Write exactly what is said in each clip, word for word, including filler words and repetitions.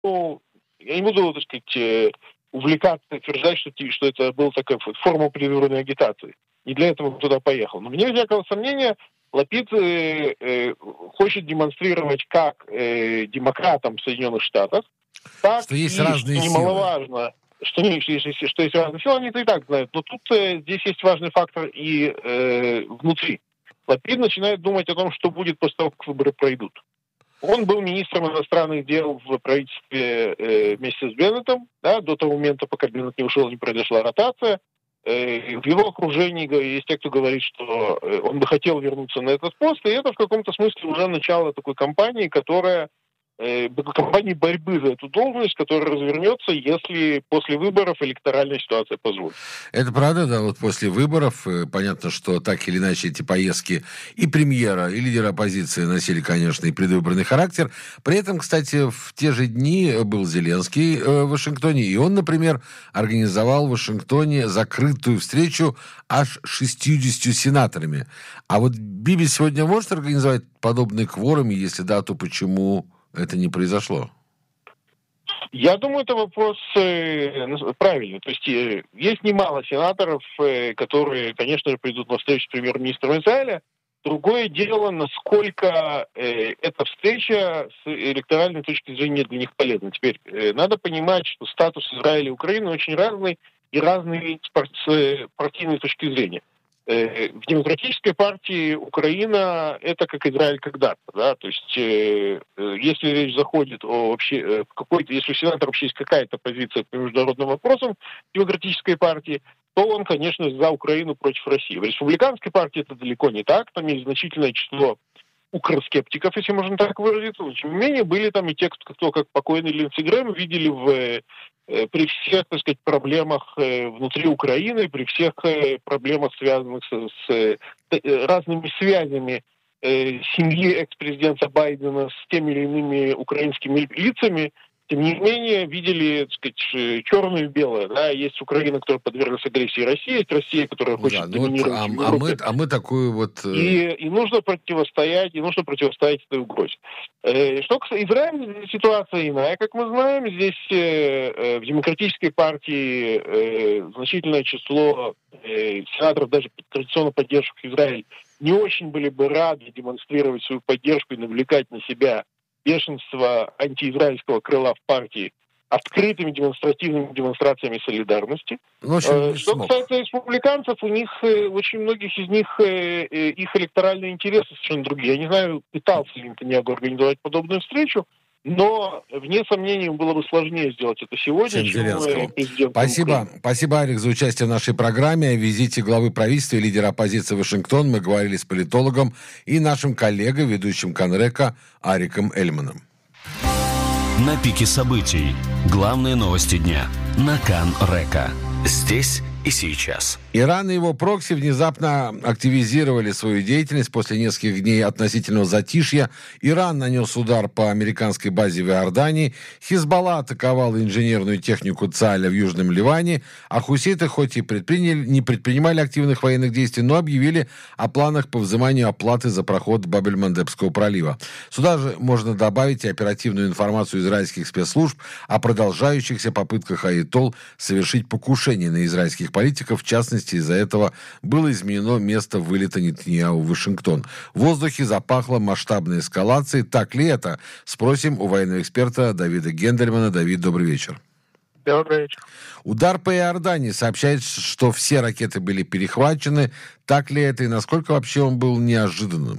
ну, я не буду, так сказать, увлекаться и утверждать, что, что это была такая форма предвыборной агитации. Не для этого он туда поехал. Но мне всякого сомнения, Лапид э, э, хочет демонстрировать как э, демократам в Соединенных Штатах, так что есть и, разные что немаловажно, что, не, что, что, что есть разные силы, они это и так знают. Но тут э, здесь есть важный фактор и э, внутри. Лапид начинает думать о том, что будет после того, как выборы пройдут. Он был министром иностранных дел в правительстве э, вместе с Беннетом, да, до того момента, пока Беннет не ушел, не произошла ротация. Э, в его окружении есть те, кто говорит, что э, он бы хотел вернуться на этот пост, и это в каком-то смысле уже начало такой кампании, которая э, кампании борьбы за эту должность, которая развернется, если после выборов электоральная ситуация позволит. Это правда, да, вот после выборов э, понятно, что так или иначе эти поездки и премьера, и лидера оппозиции носили, конечно, и предвыборный характер. При этом, кстати, в те же дни был Зеленский э, в Вашингтоне, и он, например, организовал в Вашингтоне закрытую встречу аж шестьюдесятью сенаторами. А вот Биби сегодня может организовать подобный кворум, и если да, то почему это не произошло? Я думаю, это вопрос э, правильный. То есть э, есть немало сенаторов, э, которые, конечно же, придут на встречу с премьер-министром Израиля. Другое дело, насколько э, эта встреча с электоральной точки зрения для них полезна. Теперь э, надо понимать, что статус Израиля и Украины очень разный и разный с э, партийной точки зрения. В Демократической партии Украина это как Израиль когда-то, да, то есть э, если речь заходит о вообще э, какой-то, если у сенатора вообще есть какая-то позиция по международным вопросам Демократической партии, то он, конечно, за Украину против России. В Республиканской партии это далеко не так, там есть значительное число укрскептиков, если можно так выразиться, но тем не менее были там и те, кто, как покойный Линдси Грэм, видели в при всех, так сказать, проблемах внутри Украины, при всех проблемах, связанных с, с разными связями семьи экс-президента Байдена с теми или иными украинскими лицами, тем не менее, видели, так сказать, черное и белое. Да? Есть Украина, которая подверглась агрессии России, есть Россия, которая хочет да, ну доминировать вот, а, в Европе. А мы, а мы такую вот... И, и нужно противостоять, и нужно противостоять этой угрозе. Э, что касается Израиля, ситуация иная, как мы знаем. Здесь э, в Демократической партии э, значительное число э, сенаторов, даже традиционно поддерживающих Израиль, не очень были бы рады демонстрировать свою поддержку и навлекать на себя бешенство антиизраильского крыла в партии открытыми демонстративными демонстрациями солидарности. В общем, Что смог. касается республиканцев, у них, очень многих из них, их электоральные интересы совершенно другие. Я не знаю, пытался ли Нетаньяху организовать подобную встречу, но, вне сомнений, было бы сложнее сделать это сегодня, чем, чем президент. Спасибо. Украины. Спасибо, Арик, за участие в нашей программе. О визите главы правительства и лидера оппозиции в Вашингтон мы говорили с политологом и нашим коллегой, ведущим Канрека Ариком Эльманом. На пике событий. Главные новости дня. На Канрека. Здесь и сейчас. Иран и его прокси внезапно активизировали свою деятельность после нескольких дней относительного затишья. Иран нанес удар по американской базе в Иордании. Хизбалла атаковала инженерную технику ЦАля в Южном Ливане. А хуситы хоть и предприняли, не предпринимали активных военных действий, но объявили о планах по взиманию оплаты за проход Бабель-Мандебского пролива. Сюда же можно добавить и оперативную информацию израильских спецслужб о продолжающихся попытках аятолл совершить покушение на израильских политиков. В частности, из-за этого было изменено место вылета Нетаньяху в Вашингтон. В воздухе запахло масштабной эскалацией. Так ли это? Спросим у военного эксперта Давида Гендельмана. Давид, добрый вечер. Добрый вечер. Удар по Иордании. Сообщает, что все ракеты были перехвачены. Так ли это и насколько вообще он был неожиданным?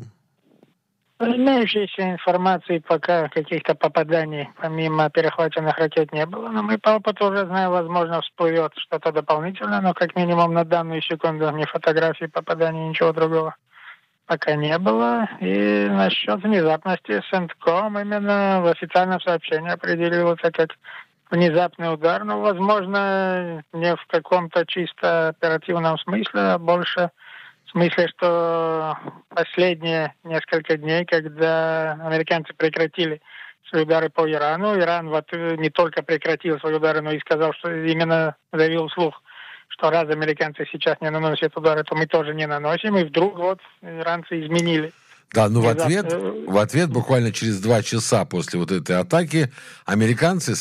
Имеющейся информации пока каких-то попаданий помимо перехваченных ракет не было, но мы по опыту уже знаем, возможно, всплывет что-то дополнительное, но как минимум на данную секунду ни фотографий попаданий, ничего другого пока не было. И насчет внезапности Сентком именно в официальном сообщении определился как внезапный удар, но, возможно, не в каком-то чисто оперативном смысле, а больше в смысле, что последние несколько дней, когда американцы прекратили свои удары по Ирану, Иран вот не только прекратил свои удары, но и сказал, что именно заявил вслух, что раз американцы сейчас не наносят удары, то мы тоже не наносим, и вдруг вот иранцы изменили Да, ну в ответ, в ответ буквально через два часа после вот этой атаки американцы